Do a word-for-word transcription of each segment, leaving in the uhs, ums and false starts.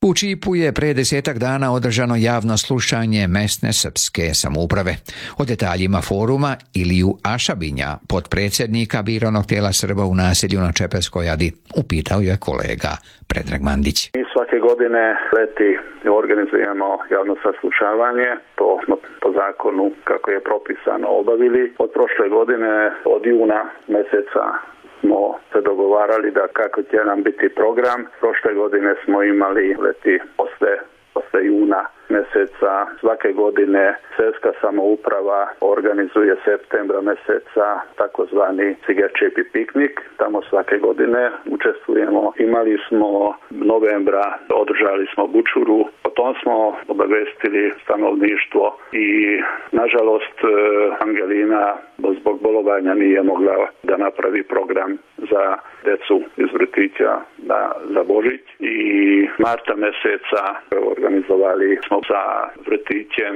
U Čipu je pre desetak dana održano javno slušanje mesne srpske samouprave. O detaljima foruma Iliju Ašabinja, potpredsjednika biranog tijela Srba u naselju na Čepeskoj adi, upitao je kolega Predrag Mandić. Mi svake godine leti organizujemo javno saslušavanje, to smo po zakonu kako je propisano obavili. Od prošle godine, od juna meseca smo se dogovarali da kako će nam biti program. Prošle godine smo imali leti posle, posle juna meseca. Svake godine seoska samouprava organizuje septembra meseca takozvani cigerčepi piknik. Tamo svake godine učestvujemo. Imali smo novembra, održali smo bučuru. O tom smo obavestili stanovništvo i nažalost Angelina zbog bolovanja nije mogla da napravi program za decu iz vrtića na, za Božić. I marta meseca organizovali smo sa vrtićem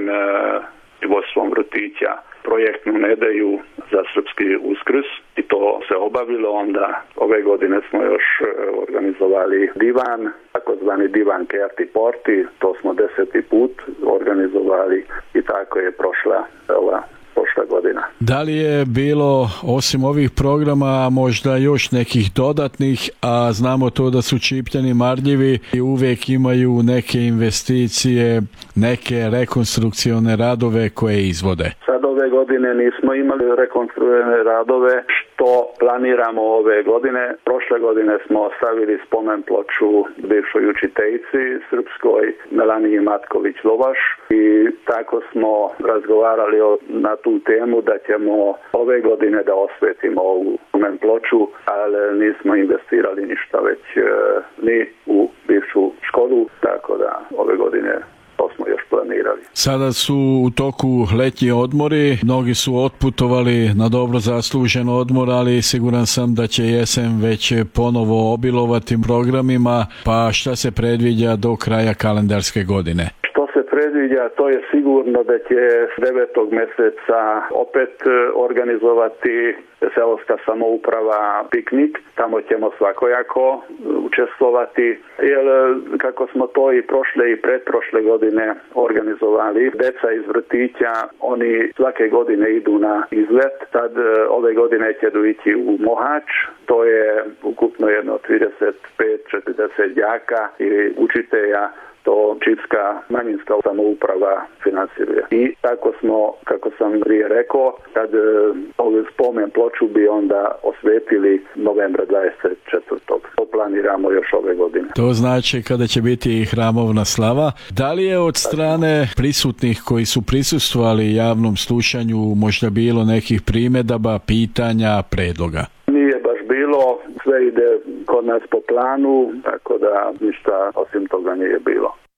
i vodstvom vrtića projektnu nedelju za srpski Uskrs i to se obavilo. Onda ove godine smo još organizovali divan, takozvani divan Kerti Porti, to smo deseti put organizovali i tako je prošla ova prošla godina. Da li je bilo osim ovih programa možda još nekih dodatnih, a znamo to da su Čipljani marljivi i uvijek imaju neke investicije, neke rekonstrukcione radove koje izvode? Sad ove godine nismo imali rekonstrukcione radove, što planiramo ove godine. Prošle godine smo stavili spomen ploču bivšoj učiteljici srpskoj Melaniji Matković-Lovaš i tako smo razgovarali o, na tu temu da ćemo ove godine da osvetimo ovu spomen ploču, ali nismo investirali ništa već e, ni u bivšu školu, tako da ove godine to smo još planirali. Sada su u toku letnji odmori, mnogi su otputovali na dobro zaslužen odmor, ali siguran sam da će jesen već ponovo obilovati programima, pa šta se predviđa do kraja kalendarske godine? Što se predviđa, to je sigurno da će devetog meseca opet organizovati seoska samouprava piknik. Tamo ćemo svakojako učestvovati, jer kako smo to i prošle i pretprošle godine organizovali, deca iz vrtića, oni svake godine idu na izlet. Sad ove godine će ići u Mohač, to je ukupno jedno trideset pet četrdeset đaka i učitelja. To čipska manjinska samouprava finansiruje. I tako smo, kako sam prije rekao, kad ovu spomen ploču bi onda osvetili novembra dvadeset četvrtog. To planiramo još ove godine. To znači kada će biti i hramovna slava. Da li je od strane prisutnih koji su prisustvovali javnom slušanju možda bilo nekih primjedaba, pitanja, predloga? Nije baš bilo, sve ide kod nas po planu, tako da ništa osim toga nije bilo.